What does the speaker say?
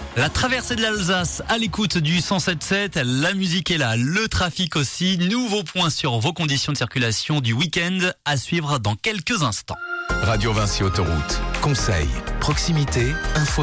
La traversée de l'Alsace à l'écoute du 107.7, la musique est là, le trafic aussi. Nouveau point sur vos conditions de circulation du week-end à suivre dans quelques instants. Radio Vinci Autoroute. Conseils, proximité, info.